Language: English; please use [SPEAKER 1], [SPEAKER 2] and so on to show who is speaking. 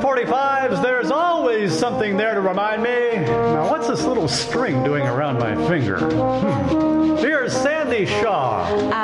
[SPEAKER 1] 7:45s, there's always something there to remind me. Now, what's this little string doing around my finger? Here's Sandy Shaw.